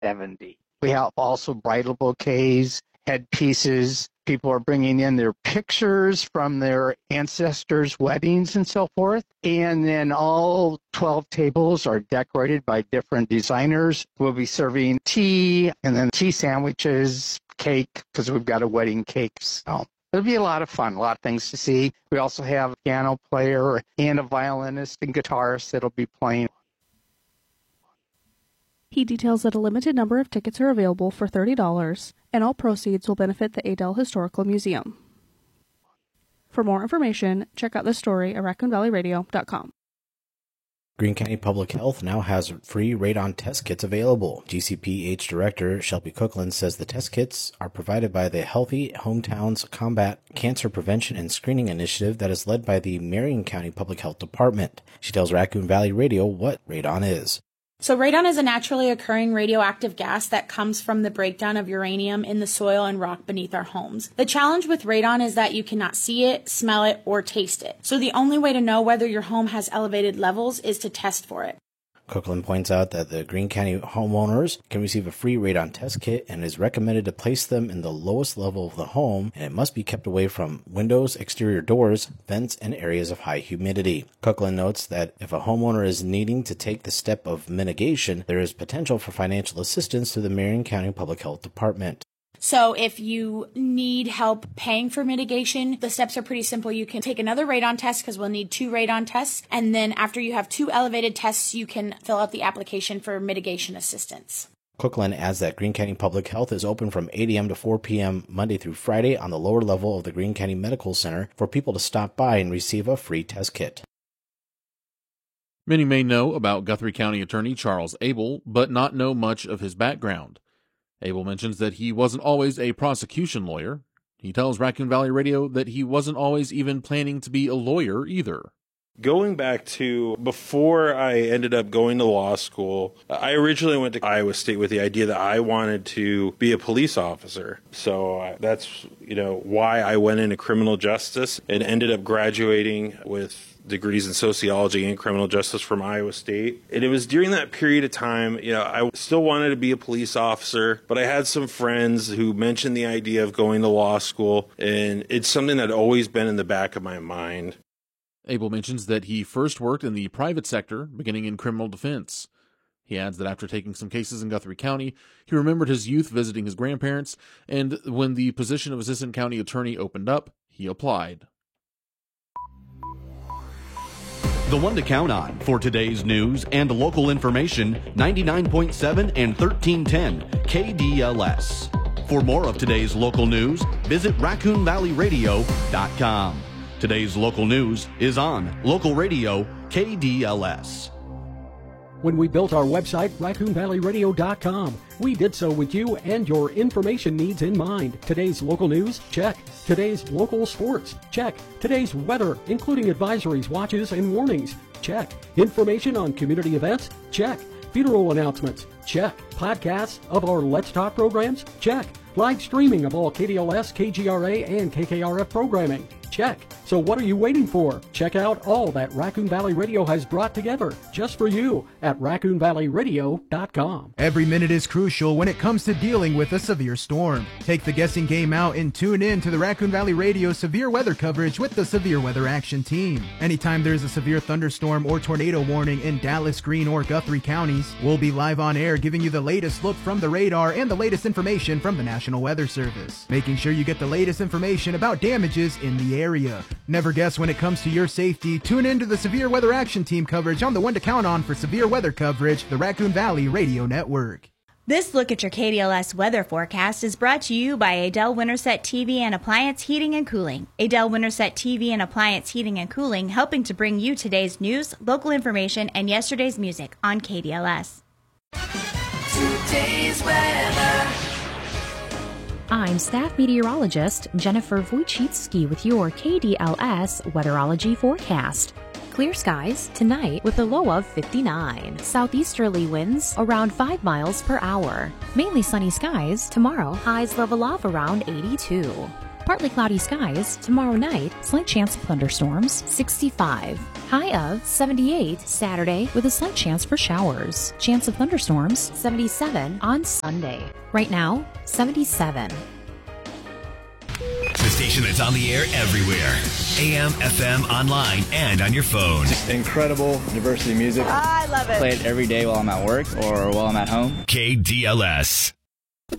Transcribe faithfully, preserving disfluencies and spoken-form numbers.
seventy. We have also bridal bouquets, headpieces. People are bringing in their pictures from their ancestors' weddings and so forth. And then all twelve tables are decorated by different designers. We'll be serving tea and then tea sandwiches, cake, because we've got a wedding cake. So it'll be a lot of fun, a lot of things to see. We also have a piano player and a violinist and guitarist that'll be playing. He details that a limited number of tickets are available for thirty dollars, and all proceeds will benefit the Adel Historical Museum. For more information, check out this story at raccoon valley radio dot com. Greene County Public Health now has free radon test kits available. G C P H Director Shelby Cookland says the test kits are provided by the Healthy Hometowns Combat Cancer Prevention and Screening Initiative that is led by the Marion County Public Health Department. She tells Raccoon Valley Radio what radon is. So radon is a naturally occurring radioactive gas that comes from the breakdown of uranium in the soil and rock beneath our homes. The challenge with radon is that you cannot see it, smell it, or taste it. So the only way to know whether your home has elevated levels is to test for it. Cookland points out that the Greene County homeowners can receive a free radon test kit and is recommended to place them in the lowest level of the home, and it must be kept away from windows, exterior doors, vents, and areas of high humidity. Cookland notes that if a homeowner is needing to take the step of mitigation, there is potential for financial assistance through the Marion County Public Health Department. So if you need help paying for mitigation, the steps are pretty simple. You can take another radon test because we'll need two radon tests. And then after you have two elevated tests, you can fill out the application for mitigation assistance. Cookland adds that Greene County Public Health is open from eight a.m. to four p.m. Monday through Friday on the lower level of the Greene County Medical Center for people to stop by and receive a free test kit. Many may know about Guthrie County Attorney Charles Abel, but not know much of his background. Abel mentions that he wasn't always a prosecution lawyer. He tells Raccoon Valley Radio that he wasn't always even planning to be a lawyer either. Going back to before I ended up going to law school, I originally went to Iowa State with the idea that I wanted to be a police officer. So uh, that's, you know, why I went into criminal justice and ended up graduating with degrees in sociology and criminal justice from Iowa State. And it was during that period of time, you know, I still wanted to be a police officer, but I had some friends who mentioned the idea of going to law school, and it's something that had always been in the back of my mind. Abel mentions that he first worked in the private sector, beginning in criminal defense. He adds that after taking some cases in Guthrie County, he remembered his youth visiting his grandparents, and when the position of assistant county attorney opened up, he applied. The one to count on for today's news and local information, ninety-nine point seven and thirteen ten K D L S. For more of today's local news, visit raccoon valley radio dot com. Today's local news is on local radio K D L S. When we built our website, raccoon valley radio dot com, we did so with you and your information needs in mind. Today's local news? Check. Today's local sports? Check. Today's weather, including advisories, watches, and warnings? Check. Information on community events? Check. Funeral announcements? Check. Podcasts of our Let's Talk programs? Check. Live streaming of all K D L S, K G R A, and K K R F programming? Check. So what are you waiting for? Check out all that Raccoon Valley Radio has brought together just for you at raccoon valley radio dot com. Every minute is crucial when it comes to dealing with a severe storm. Take the guessing game out and tune in to the Raccoon Valley Radio severe weather coverage with the Severe Weather Action Team. Anytime there's a severe thunderstorm or tornado warning in Dallas, Greene, or Guthrie counties, we'll be live on air giving you the latest look from the radar and the latest information from the National Weather Service, making sure you get the latest information about damages in the area. Never guess when it comes to your safety. Tune in to the Severe Weather Action Team coverage on the one to count on for severe weather coverage, the Raccoon Valley Radio Network. This look at your K D L S weather forecast is brought to you by Adel Winterset T V and Appliance Heating and Cooling. Adel Winterset T V and Appliance Heating and Cooling, helping to bring you today's news, local information, and yesterday's music on K D L S. Today's weather. I'm staff meteorologist Jennifer Wojcicki with your K D L S weatherology forecast. Clear skies tonight with a low of fifty-nine. Southeasterly winds around five miles per hour. Mainly sunny skies tomorrow. Highs level off around eighty-two. Partly cloudy skies. Tomorrow night, slight chance of thunderstorms, sixty-five. High of seventy-eight Saturday with a slight chance for showers. Chance of thunderstorms, seventy-seven on Sunday. Right now, seventy-seven. The station that's on the air everywhere. A M, F M, online, and on your phone. Just incredible diversity music. I love it. Play it every day while I'm at work or while I'm at home. K D L S.